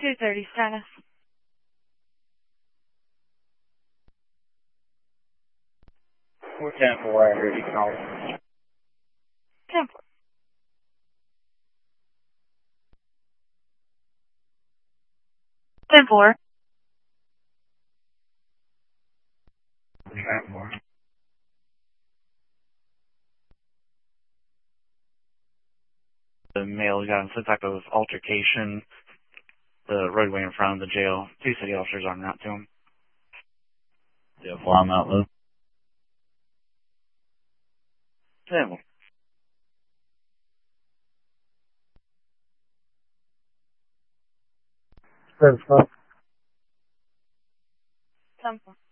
230 status. 410-4, I heard you call. 10-4. 10-4. 10-4. The male got in some type of altercation, the roadway in front of the jail. 2 city officers armed out to him. Yeah, fly him out, Lou. 10-4. 10-4. 10-4.